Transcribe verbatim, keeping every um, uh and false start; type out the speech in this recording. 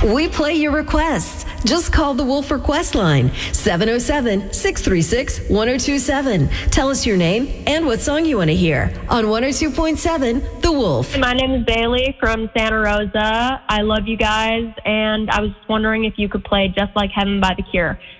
We play your requests. Just call the Wolf Request line, seven oh seven, six three six, one oh two seven. Tell us your name and what song you want to hear on one oh two point seven The Wolf. My name is Bailey from Santa Rosa. I love you guys, and I was just wondering if you could play Just Like Heaven by The Cure.